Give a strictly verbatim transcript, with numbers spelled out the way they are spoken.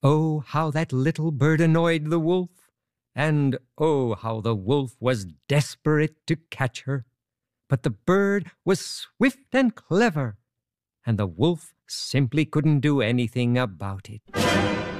Oh, how that little bird annoyed the wolf, and oh, how the wolf was desperate to catch her. But the bird was swift and clever, and the wolf simply couldn't do anything about it.